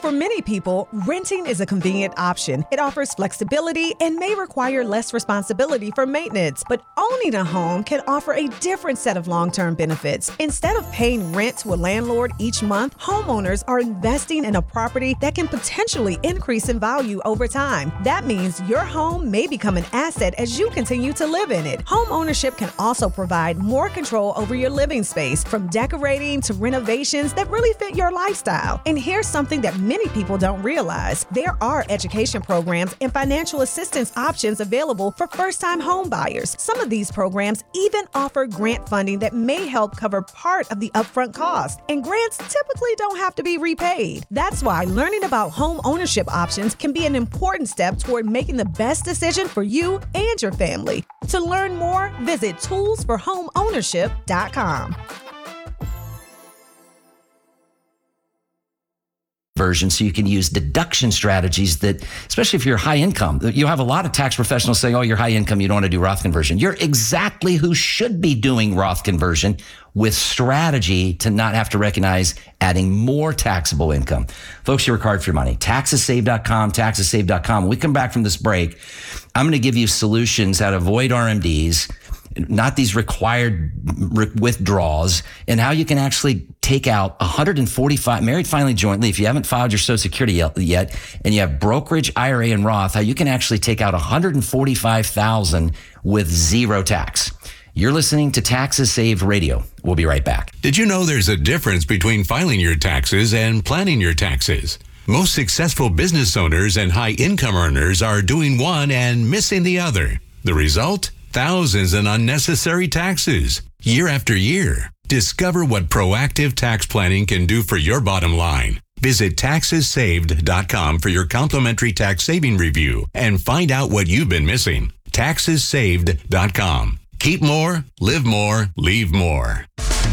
For many people, renting is a convenient option. It offers flexibility and may require less responsibility for maintenance. But owning a home can offer a different set of long-term benefits. Instead of paying rent to a landlord each month, homeowners are investing in a property that can potentially increase in value over time. That means your home may become an asset as you continue to live in it. Home ownership can also provide more control over your living space, from decorating to renovations that really fit your lifestyle. And here's something that many people don't realize. There are education programs and financial assistance options available for first-time home buyers. Some of these programs even offer grant funding that may help cover part of the upfront cost. And grants typically don't have to be repaid. That's why learning about home ownership options can be an important step toward making the best decision for you and your family. To learn more, visit toolsforhomeownership.com. Version, so you can use deduction strategies that, especially if you're high income, you have a lot of tax professionals saying, oh, you're high income, you don't want to do Roth conversion. You're exactly who should be doing Roth conversion with strategy to not have to recognize adding more taxable income. Folks, you work hard for your money. Taxessaved.com, taxessaved.com. When we come back from this break, I'm going to give you solutions how to avoid RMDs, not these required withdrawals, and how you can actually take out 145, married filing jointly, if you haven't filed your Social Security yet, and you have brokerage, IRA, and Roth, how you can actually take out $145,000 with zero tax. You're listening to Taxes Saved Radio. We'll be right back. Did you know there's a difference between filing your taxes and planning your taxes? Most successful business owners and high income earners are doing one and missing the other. The result? Thousands in unnecessary taxes, year after year. Discover what proactive tax planning can do for your bottom line. Visit taxessaved.com for your complimentary tax saving review and find out what you've been missing. Taxessaved.com. Keep more, live more, leave more.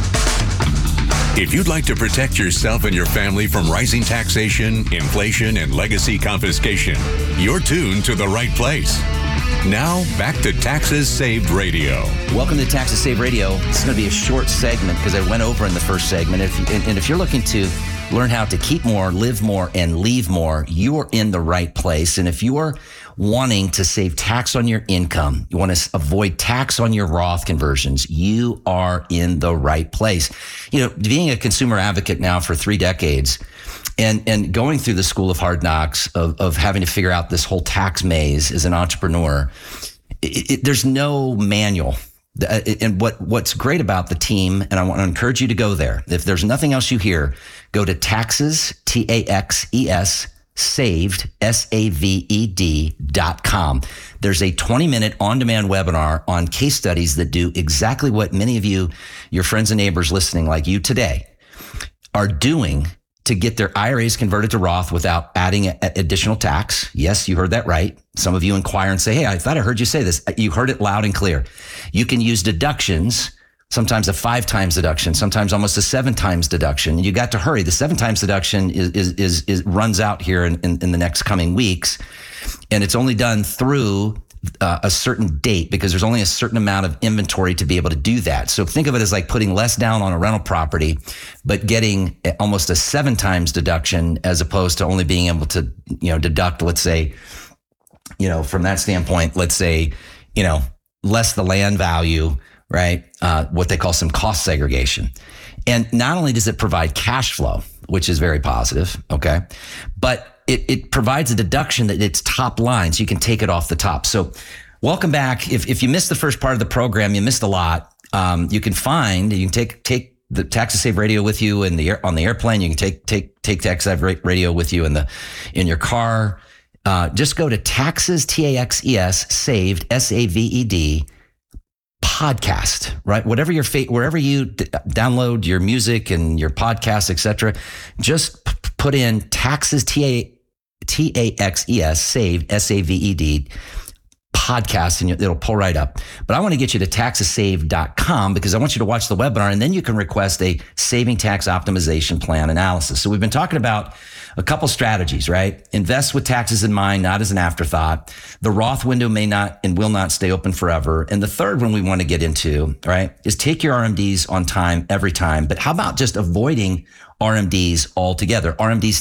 If you'd like to protect yourself and your family from rising taxation, inflation, and legacy confiscation, you're tuned to the right place. Now, back to Taxes Saved Radio. Welcome to Taxes Saved Radio. This is going to be a short segment because I went over in the first segment. If you're looking to learn how to keep more, live more, and leave more, you are in the right place. And if you are wanting to save tax on your income, you want to avoid tax on your Roth conversions, you are in the right place. You know, being a consumer advocate now for 3 decades, and going through the school of hard knocks of having to figure out this whole tax maze as an entrepreneur, there's no manual. And what's great about the team, and I want to encourage you to go there. If there's nothing else you hear, go to taxes, TAXES, saved, SAVED.com. There's a 20-minute on-demand webinar on case studies that do exactly what many of you, your friends and neighbors listening like you today, are doing to get their IRAs converted to Roth without adding additional tax. Yes, you heard that right. Some of you inquire and say, hey, I thought I heard you say this. You heard it loud and clear. You can use deductions, sometimes a 5 times deduction, sometimes almost a 7 times deduction. You got to hurry. The 7 times deduction is runs out here in the next coming weeks. And it's only done through a certain date because there's only a certain amount of inventory to be able to do that. So think of it as like putting less down on a rental property, but getting almost a 7 times deduction as opposed to only being able to, deduct, let's say, from that standpoint, let's say, less the land value, right? What they call some cost segregation. And not only does it provide cash flow, which is very positive, okay, but it provides a deduction that it's top line, so you can take it off the top. So welcome back. If you missed the first part of the program, you missed a lot. You can take the Taxes Saved Radio with you on the airplane. You can take Taxes Saved Radio with you in your car. Just go to Taxes, TAXES, Saved, SAVED, podcast, right? Wherever you download your music and your podcasts, etc. Just put in Taxes, TAXES, Saved, SAVED, podcast, and it'll pull right up. But I want to get you to taxessaved.com because I want you to watch the webinar, and then you can request a saving tax optimization plan analysis. So we've been talking about a couple strategies, right? Invest with taxes in mind, not as an afterthought. The Roth window may not and will not stay open forever. And the third one we want to get into, right, is take your RMDs on time every time. But how about just avoiding RMDs altogether? RMDs